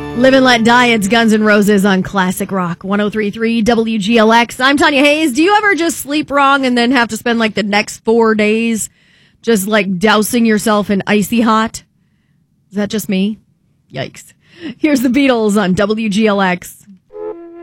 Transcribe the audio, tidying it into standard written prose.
Live and Let Die, it's Guns N' Roses on Classic Rock 103.3 WGLX. I'm Tanya Hayes. Do you ever just sleep wrong and then have to spend like the next 4 days just like dousing yourself in icy hot? Is that just me? Yikes. Here's the Beatles on WGLX.